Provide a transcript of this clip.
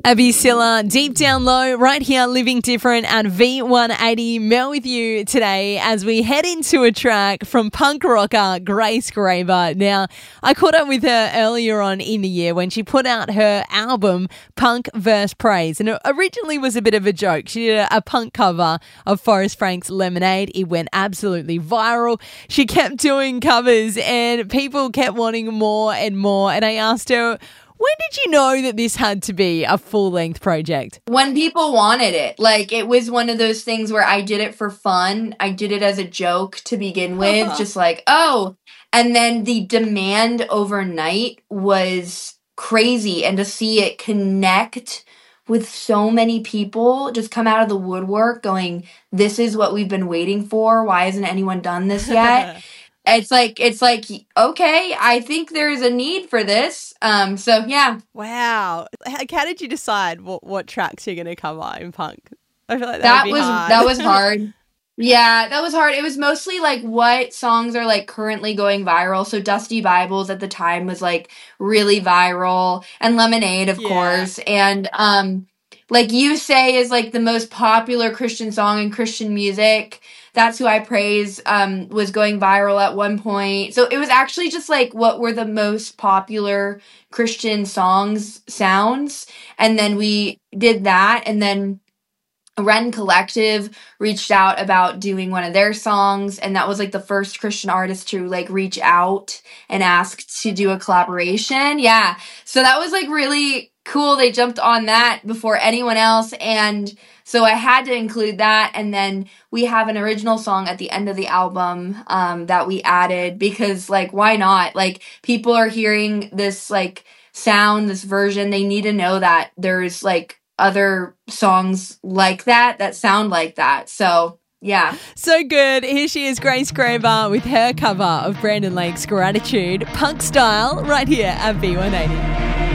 Abby Silla, Deep Down Low, right here, Living Different at V180. Mel with you today as we head into a track from punk rocker Grace Graver. Now, I caught up with her earlier on in the year when she put out her album, Punk vs. Praise. And it originally was a bit of a joke. She did a punk cover of Forrest Frank's Lemonade. It went absolutely viral. She kept doing covers and people kept wanting more and more. And I asked her, when did you know that this had to be a full-length project? When people wanted it. Like, it was one of those things where I did it for fun. I did it as a joke to begin with, just like, oh. And then the demand overnight was crazy. And to see it connect with so many people just come out of the woodwork going, this is what we've been waiting for. Why hasn't anyone done this yet? It's like, okay, I think there's a need for this. So yeah. Wow. How did you decide what tracks you're going to cover in punk? I feel like that was hard. Yeah, that was hard. It was mostly like what songs are like currently going viral. So Dusty Bibles at the time was like really viral, and Lemonade, of course. And like You Say is like the most popular Christian song in Christian music. That's Who I Praise was going viral at one point. So it was actually just like what were the most popular Christian sounds. And then we did that. And then Ren Collective reached out about doing one of their songs. And that was like the first Christian artist to like reach out and ask to do a collaboration. Yeah. So that was like really cool. They jumped on that before anyone else. And so I had to include that. And then we have an original song at the end of the album that we added because, like, why not? Like, people are hearing this, like, sound, this version. They need to know that there's, like, other songs like that sound like that. So, yeah. So good. Here she is, Grace Graver, with her cover of Brandon Lake's Gratitude, punk style, right here at V180.